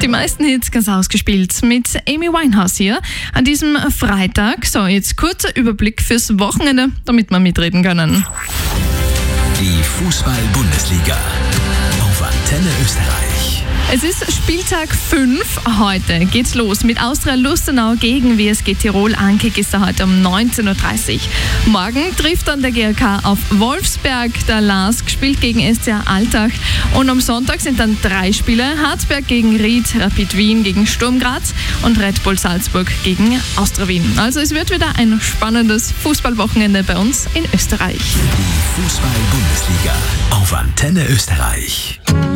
Die meisten Hits ganz ausgespielt mit Amy Winehouse hier an diesem Freitag. So, jetzt kurzer Überblick fürs Wochenende, damit wir mitreden können. Die Fußball-Bundesliga auf Antenne Österreich. Es ist Spieltag 5. Heute geht's los mit Austria Lustenau gegen WSG Tirol. Ankick ist da heute um 19.30 Uhr. Morgen trifft dann der GRK auf Wolfsberg. Der LASK spielt gegen SCA Altach. Und am Sonntag sind dann 3 Spiele. Harzberg gegen Ried, Rapid Wien gegen Sturm Graz und Red Bull Salzburg gegen Austria Wien. Also es wird wieder ein spannendes Fußballwochenende bei uns in Österreich. Die Fußball-Bundesliga auf Antenne Österreich.